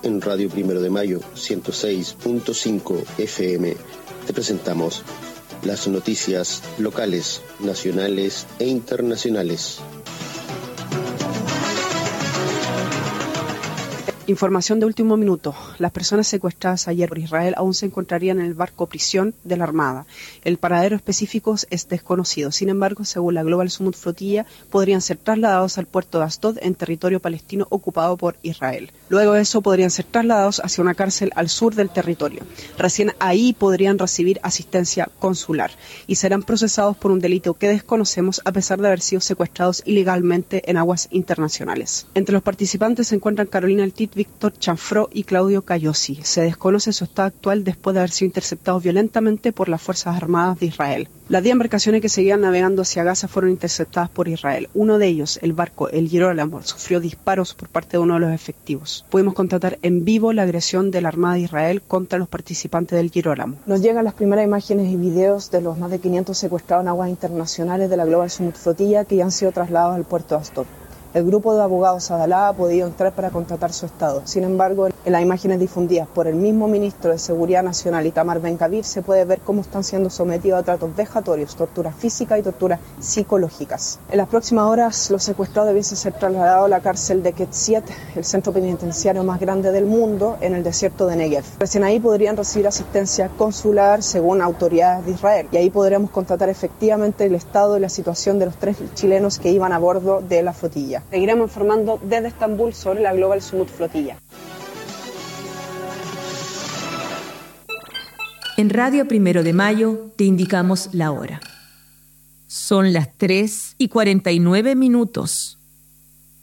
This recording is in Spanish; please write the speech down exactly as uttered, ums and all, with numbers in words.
en Radio Primero de Mayo ciento seis punto cinco F M te presentamos las noticias locales, nacionales e internacionales. Información de último minuto. Las personas secuestradas ayer por Israel aún se encontrarían en el barco prisión de la Armada. El paradero específico es desconocido. Sin embargo, según la Global Summit Flotilla, podrían ser trasladados al puerto de Asdod en territorio palestino ocupado por Israel. Luego de eso, podrían ser trasladados hacia una cárcel al sur del territorio. Recién ahí podrían recibir asistencia consular y serán procesados por un delito que desconocemos a pesar de haber sido secuestrados ilegalmente en aguas internacionales. Entre los participantes se encuentran Carolina Altit, Víctor Chanfró y Claudio Cayosi. Se desconoce su estado actual después de haber sido interceptados violentamente por las Fuerzas Armadas de Israel. Las diez embarcaciones que seguían navegando hacia Gaza fueron interceptadas por Israel. Uno de ellos, el barco El Girolamo, sufrió disparos por parte de uno de los efectivos. Pudimos constatar en vivo la agresión de la Armada de Israel contra los participantes del Girolamo. Nos llegan las primeras imágenes y videos de los más de quinientos secuestrados en aguas internacionales de la Global Summit Flotilla que ya han sido trasladados al puerto de Asdod. El grupo de abogados Adalá ha podido entrar para constatar su estado. Sin embargo, en las imágenes difundidas por el mismo ministro de Seguridad Nacional, Itamar Ben-Gvir, se puede ver cómo están siendo sometidos a tratos vejatorios, torturas físicas y torturas psicológicas. En las próximas horas, los secuestrados debiesen ser trasladados a la cárcel de Ketziat, el centro penitenciario más grande del mundo, en el desierto de Negev. Recién ahí podrían recibir asistencia consular según autoridades de Israel. Y ahí podremos constatar efectivamente el estado y la situación de los tres chilenos que iban a bordo de la flotilla. Seguiremos informando desde Estambul sobre la Global Summit Flotilla. En Radio Primero de Mayo te indicamos la hora. Son las tres y cuarenta y nueve minutos.